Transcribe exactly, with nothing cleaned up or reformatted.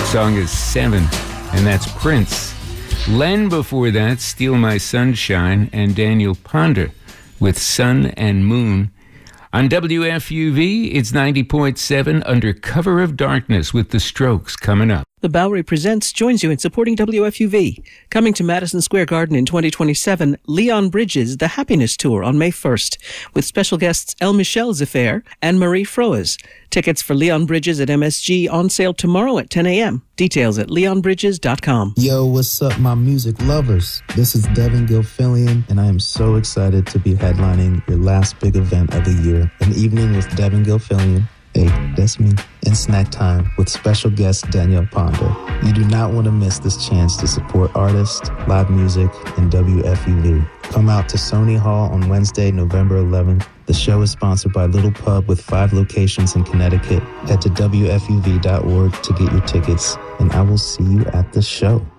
Song is Seven, and that's Prince. Len before that, Steal My Sunshine, and Daniel Ponder with Sun and Moon. On W F U V, it's ninety point seven, Under Cover of Darkness with The Strokes coming up. The Bowery Presents joins you in supporting W F U V. Coming to Madison Square Garden in twenty twenty-seven, Leon Bridges' The Happiness Tour on May first, with special guests El Michel Zaffair and Marie Froes. Tickets for Leon Bridges at M S G on sale tomorrow at ten a.m. Details at leon bridges dot com. Yo, what's up, my music lovers? This is Devin Gilfillian, and I am so excited to be headlining your last big event of the year, An Evening with Devin Gilfillian. Hey, that's me. And Snack Time with special guest Daniel Ponder. You do not want to miss this chance to support artists, live music, and W F U V. Come out to Sony Hall on Wednesday, November eleventh. The show is sponsored by Little Pub with five locations in Connecticut. Head to W F U V dot org to get your tickets, and I will see you at the show.